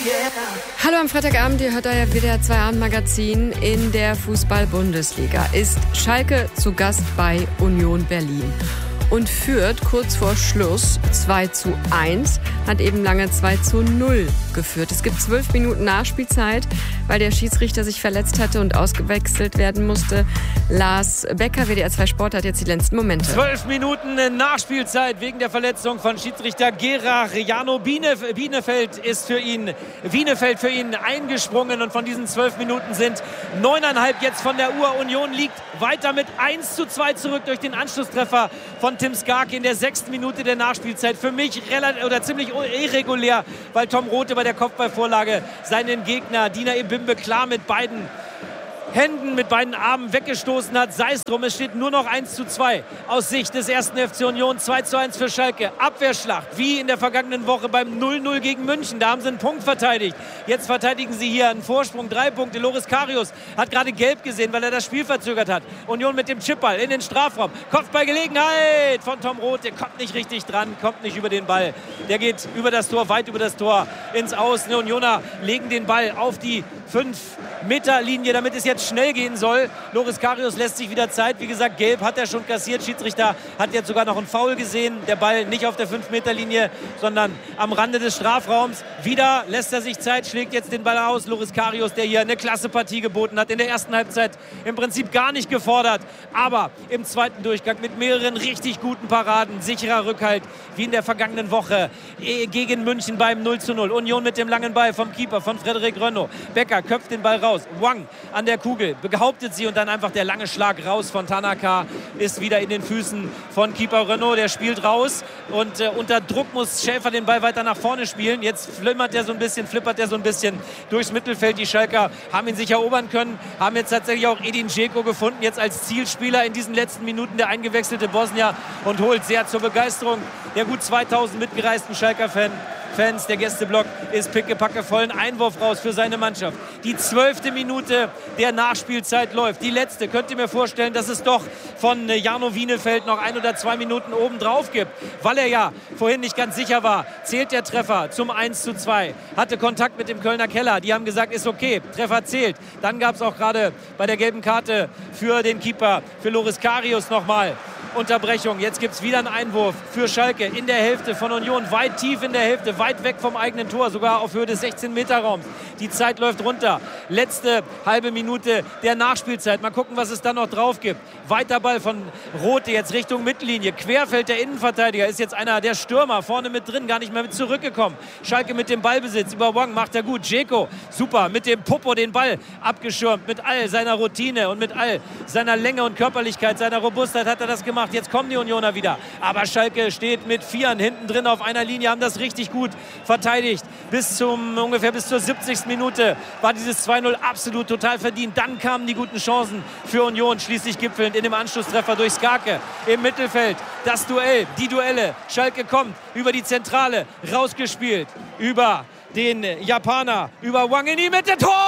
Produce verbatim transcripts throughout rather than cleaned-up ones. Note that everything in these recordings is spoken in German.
Hallo am Freitagabend, ihr hört euer W D R zwei Abendmagazin. In der Fußball-Bundesliga ist Schalke zu Gast bei Union Berlin und führt kurz vor Schluss zwei zu eins, hat eben lange zwei zu null geführt. Es gibt zwölf Minuten Nachspielzeit, weil der Schiedsrichter sich verletzt hatte und ausgewechselt werden musste. Lars Becker, W D R zwei Sport, hat jetzt die letzten Momente. Zwölf Minuten Nachspielzeit wegen der Verletzung von Schiedsrichter Gerard. Jano Bienef- Bienefeld ist für ihn, Bienefeld für ihn eingesprungen und von diesen zwölf Minuten sind neuneinhalb jetzt von der Uhr. Union liegt weiter mit eins zu zwei zurück durch den Anschlusstreffer von Tim Skarke in der sechsten Minute der Nachspielzeit. Für mich relativ oder ziemlich irregulär, weil Tom Rothe bei der Kopfballvorlage seinen Gegner Dina Ebimbe klar mit beiden Händen, mit beiden Armen weggestoßen hat. Sei es drum, es steht nur noch eins zu zwei aus Sicht des ersten F C Union. zwei zu eins für Schalke. Abwehrschlacht, wie in der vergangenen Woche beim null null gegen München. Da haben sie einen Punkt verteidigt. Jetzt verteidigen sie hier einen Vorsprung, drei Punkte. Loris Karius hat gerade gelb gesehen, weil er das Spiel verzögert hat. Union mit dem Chipball in den Strafraum. Kopfballgelegenheit von Tom Rothe. Kommt nicht richtig dran, kommt nicht über den Ball. Der geht über das Tor, weit über das Tor ins Aus. Die Unioner legen den Ball auf die fünf Meter Linie, damit es jetzt schnell gehen soll. Loris Karius lässt sich wieder Zeit. Wie gesagt, gelb hat er schon kassiert. Schiedsrichter hat jetzt sogar noch einen Foul gesehen. Der Ball nicht auf der fünf Meter Linie, sondern am Rande des Strafraums. Wieder lässt er sich Zeit, schlägt jetzt den Ball aus. Loris Karius, der hier eine klasse Partie geboten hat. In der ersten Halbzeit im Prinzip gar nicht gefordert. Aber im zweiten Durchgang mit mehreren richtig guten Paraden. Sicherer Rückhalt, wie in der vergangenen Woche gegen München beim null zu null. Union mit dem langen Ball vom Keeper, von Frederik Rönno. Becker köpft den Ball raus. Wang an der Kugel, behauptet sie und dann einfach der lange Schlag raus von Tanaka ist wieder in den Füßen von Keeper Renault. Der spielt raus und äh, unter Druck muss Schäfer den Ball weiter nach vorne spielen. Jetzt flimmert er so ein bisschen, flippert er so ein bisschen durchs Mittelfeld. Die Schalker haben ihn sich erobern können, haben jetzt tatsächlich auch Edin Dzeko gefunden, jetzt als Zielspieler in diesen letzten Minuten, der eingewechselte Bosnier, und holt sehr zur Begeisterung der gut zweitausend mitgereisten Schalker-Fans. Fans, der Gästeblock ist pickepacke voll. Ein Einwurf raus für seine Mannschaft. Die zwölfte Minute der Nachspielzeit läuft. Die letzte. Könnt ihr mir vorstellen, dass es doch von Jano Bienefeld noch ein oder zwei Minuten oben drauf gibt, weil er ja vorhin nicht ganz sicher war. Zählt der Treffer zum eins zu zwei. Hatte Kontakt mit dem Kölner Keller. Die haben gesagt, ist okay. Treffer zählt. Dann gab es auch gerade bei der gelben Karte für den Keeper, für Loris Karius nochmal Unterbrechung. Jetzt gibt es wieder einen Einwurf für Schalke in der Hälfte von Union. Weit tief in der Hälfte, weit weg vom eigenen Tor, sogar auf Höhe des sechzehn Meter Raums. Die Zeit läuft runter. Letzte halbe Minute der Nachspielzeit. Mal gucken, was es dann noch drauf gibt. Weiter Ball von Rothe jetzt Richtung Mittellinie. Querfeld der Innenverteidiger ist jetzt einer der Stürmer. Vorne mit drin, gar nicht mehr mit zurückgekommen. Schalke mit dem Ballbesitz. Über Wang macht er gut. Dzeko, super, mit dem Popo den Ball abgeschirmt. Mit all seiner Routine und mit all seiner Länge und Körperlichkeit, seiner Robustheit hat er das gemacht. Jetzt kommen die Unioner wieder. Aber Schalke steht mit Vieren hinten drin auf einer Linie, haben das richtig gut verteidigt. Bis zum, ungefähr bis zur siebzigsten Minute war dieses zwei null absolut total verdient. Dann kamen die guten Chancen für Union, schließlich gipfelnd in dem Anschlusstreffer durch Skarke im Mittelfeld. Das Duell, die Duelle. Schalke kommt über die Zentrale, rausgespielt über den Japaner, über Wang in die Mitte. Tor!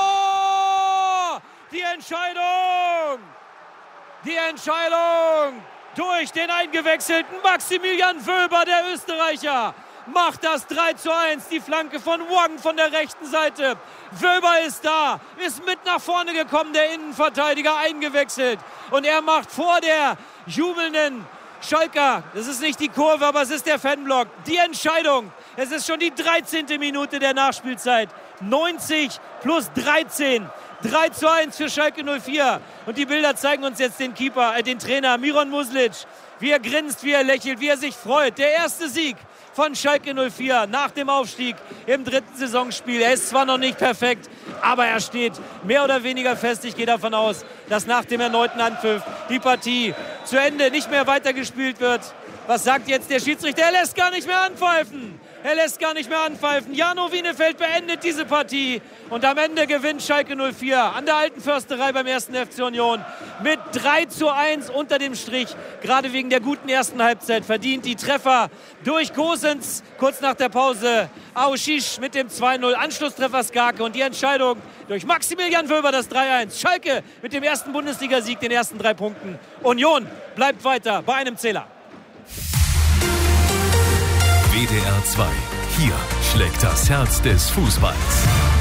Die Entscheidung! Die Entscheidung durch den eingewechselten Maximilian Wöber, der Österreicher, macht das drei zu eins. Die Flanke von Wang von der rechten Seite. Wöber ist da, ist mit nach vorne gekommen, der Innenverteidiger eingewechselt. Und er macht vor der jubelnden Schalker, das ist nicht die Kurve, aber es ist der Fanblock, die Entscheidung. Es ist schon die dreizehnte Minute der Nachspielzeit. neunzig plus dreizehn. drei zu eins für Schalke null vier. Und die Bilder zeigen uns jetzt den Keeper, äh, den Trainer Miron Muslic. Wie er grinst, wie er lächelt, wie er sich freut. Der erste Sieg von Schalke null vier nach dem Aufstieg im dritten Saisonspiel. Er ist zwar noch nicht perfekt, aber er steht mehr oder weniger fest. Ich gehe davon aus, dass nach dem erneuten Anpfiff die Partie zu Ende nicht mehr weitergespielt wird. Was sagt jetzt der Schiedsrichter? Er lässt gar nicht mehr anpfeifen. Er lässt gar nicht mehr anpfeifen. Jano Bienefeld beendet diese Partie. Und am Ende gewinnt Schalke null vier an der Alten Försterei beim ersten F C Union mit drei zu eins unter dem Strich. Gerade wegen der guten ersten Halbzeit verdient die Treffer durch Gosens kurz nach der Pause. Aoshish mit dem zwei null, Anschlusstreffer Skarke und die Entscheidung durch Maximilian Wöber, das drei eins. Schalke mit dem ersten Bundesligasieg, den ersten drei Punkten. Union bleibt weiter bei einem Zähler. W D R zwei. Hier schlägt das Herz des Fußballs.